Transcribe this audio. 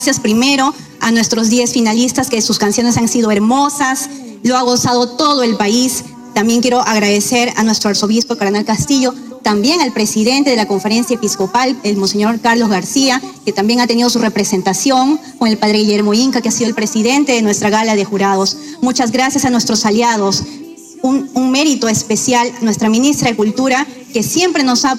Gracias primero a nuestros 10 finalistas, que sus canciones han sido hermosas, lo ha gozado todo el país. También quiero agradecer a nuestro arzobispo Cardenal Castillo, también al presidente de la conferencia episcopal, el monseñor Carlos García, que también ha tenido su representación, con el padre Guillermo Inca, que ha sido el presidente de nuestra gala de jurados. Muchas gracias a nuestros aliados. Un mérito especial, nuestra ministra de Cultura, que siempre nos ha